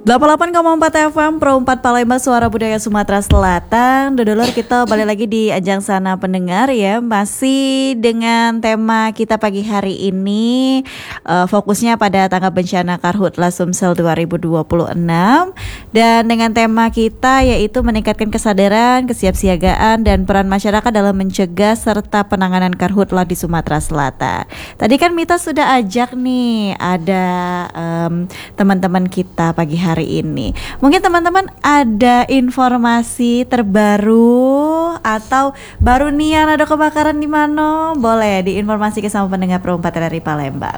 88,4 FM Pro 4 Palembang, Suara Budaya Sumatera Selatan. Dodolor, kita balik lagi di ajang sana pendengar ya. Masih dengan tema kita pagi hari ini, fokusnya pada tanggap bencana Karhutla Sumsel 2026. Dan dengan tema kita yaitu meningkatkan kesadaran, kesiapsiagaan dan peran masyarakat dalam mencegah serta penanganan Karhutla di Sumatera Selatan. Tadi kan Mita sudah ajak nih, ada teman-teman kita pagi hari ini. Mungkin teman-teman ada informasi terbaru atau baru nian ada kebakaran di mana? Boleh diinformasikan sama pendengar Pro 4 dari Palembang.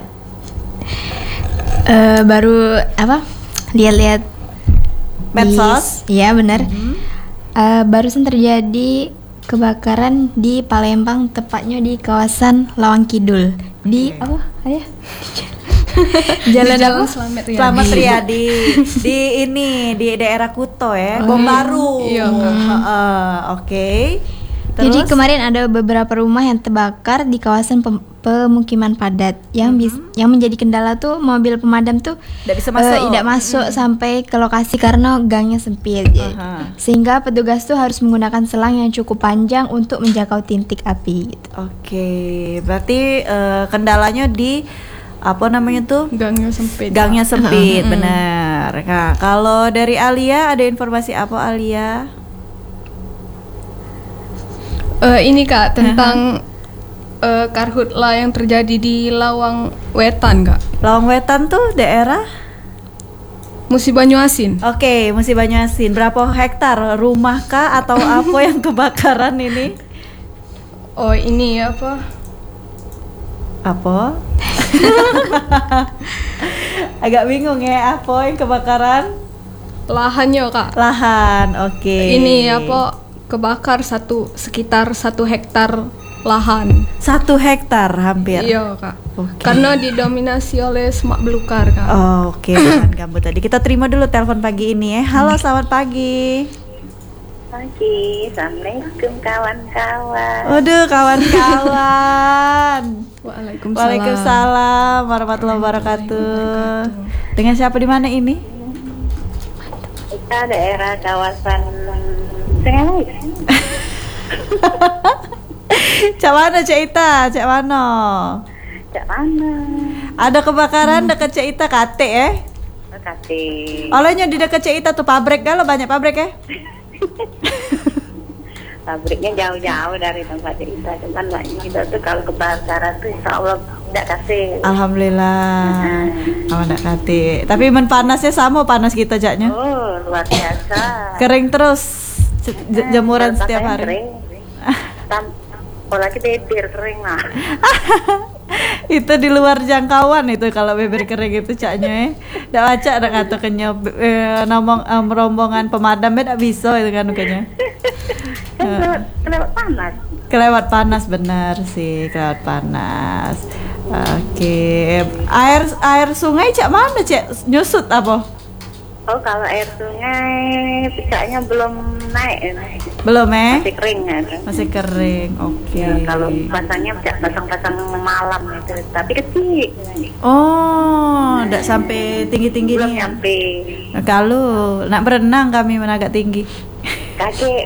Baru apa? Lihat-lihat medsos. Iya benar. Barusan terjadi kebakaran di Palembang, tepatnya di kawasan Lawang Kidul. Di apa? Ayah. Jalan apa? Slamet Riyadi. Di daerah Kuto ya, Bom Baru. Iya. Oke. Terus? Jadi kemarin ada beberapa rumah yang terbakar di kawasan pemukiman padat yang yang menjadi kendala tuh mobil pemadam tuh tidak masuk sampai ke lokasi karena gangnya sempit. Sehingga petugas tuh harus menggunakan selang yang cukup panjang untuk menjangkau titik api gitu. Oke, berarti kendalanya di apa namanya tuh? Gangnya sempit, benar. Nah, kalau dari Alia ada informasi apa, Alia? Ini Kak tentang Karhutla yang terjadi di Lawang Wetan, Kak. Lawang Wetan tuh daerah Musi Banyuasin. Oke, Musi Banyuasin. Berapa hektar rumah kah atau apa yang kebakaran ini? Oh, ini apa? Apa? Agak bingung ya, apa yang kebakaran? Lahannya, Kak. Lahan, oke. Ini apa? Kebakar sekitar 1 hektar lahan. 1 hektar hampir. Iya, Kak. Okay. Karena didominasi oleh semak belukar, Kak. Oke, lahan gambut tadi. Kita terima dulu telepon pagi ini ya. Halo, selamat pagi. Pagi, assalamualaikum kawan-kawan. Waduh, kawan-kawan. Waalaikumsalam warahmatullahi wabarakatuh. Dengan siapa di mana ini? Kita daerah kawasan Sengaja. Cak mana Cak Ita? Cak mana? Cak mana? Ada kebakaran dekat Cak Ita kate Kate. Olehnya di dekat Cak Ita tuh pabrik kalau banyak pabrik ya? Pabriknya jauh-jauh dari tempat kita, cuman kita tuh kalau kebakaran tuh insya Allah tidak kasih. Alhamdulillah. Oh, tidak kate. Tapi men panasnya sama panas kita Caknya. Oh, luar biasa. Kering terus. Jemuran setiap hari. Kering. Apalagi bibir kering lah. Itu di luar jangkauan itu kalau bibir kering itu Caknya. Ndak baca ada kata kenyap rombongan pemadam tidak bisa itu kan ukanya. Kelewat panas. Kelewat panas benar sih, kelewat panas. Oke. Air sungai Cak mana Cak? Nyusut apa? Oh, kalau air sungai kayaknya belum naik. Belum Masih kering ya. Masih kering. Oke. Ya, kalau pasangnya pasang malam itu, tapi kecil. Oh, enggak sampai tinggi-tinggi Belum nih. nyampe. Nah, kalau nak berenang kami agak tinggi. Kakek